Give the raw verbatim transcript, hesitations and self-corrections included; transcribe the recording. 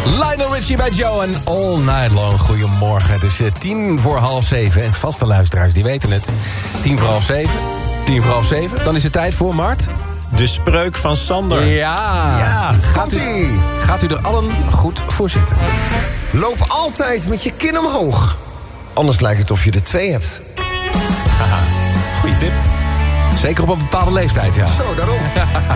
Lionel Richie bij Joe en All Night Long. Goedemorgen, het is uh, tien voor half zeven. En vaste luisteraars, die weten het. Tien voor half zeven. Tien voor half zeven. Dan is het tijd voor Mart. De spreuk van Sander. Ja. Ja, Gaat u, gaat u er allen goed voor zitten? Loop altijd met je kin omhoog. Anders lijkt het of je er twee hebt. Haha, goeie tip. Zeker op een bepaalde leeftijd, ja. Zo, daarom.